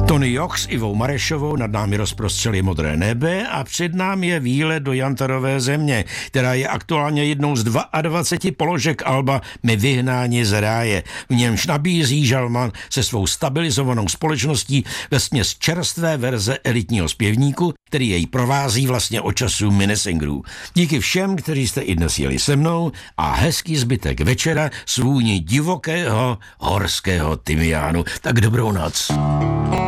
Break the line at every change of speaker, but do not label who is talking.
Tony Joch s Ivou Marešovou nad námi rozprostřeli modré nebe a před námi je výlet do Jantarové země, která je aktuálně jednou z 22 položek alba My vyhnání z ráje. V němž nabízí Žalman se svou stabilizovanou společností vesměs čerstvé verze elitního zpěvníku, který jej provází vlastně od času minisinglů. Díky všem, kteří jste i dnes jeli se mnou a hezký zbytek večera s vůní divokého horského tymiánu. Tak dobrou noc.